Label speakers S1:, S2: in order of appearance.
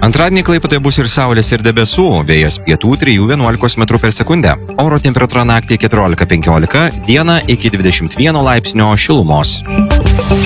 S1: Antradienį Klaipėdoje bus ir saulės, ir debesų, vėjas pietų 3–11 metrų per sekundę. Oro temperatūra naktį 14–15, dieną iki 21 laipsnio šilumos.